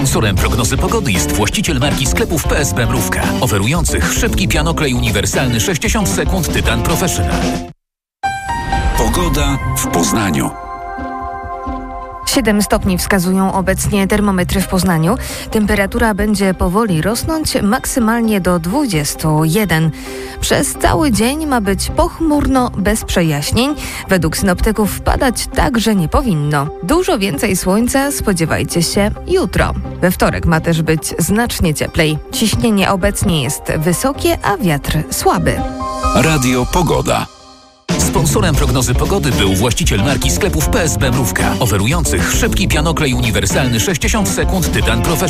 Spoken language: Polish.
Sponsorem prognozy pogody jest właściciel marki sklepów PSP Mrówka, oferujących szybki pianoklej uniwersalny 60 sekund Tytan Professional. Pogoda w Poznaniu. 7 stopni wskazują obecnie termometry w Poznaniu. Temperatura będzie powoli rosnąć, maksymalnie do 21. Przez cały dzień ma być pochmurno, bez przejaśnień. Według synoptyków padać także nie powinno. Dużo więcej słońca spodziewajcie się jutro. We wtorek ma też być znacznie cieplej. Ciśnienie obecnie jest wysokie, a wiatr słaby. Radio Pogoda. Sponsorem prognozy pogody był właściciel marki sklepów PSP Mrówka, oferujących szybki pianoklej uniwersalny 60 sekund Tytan Professional.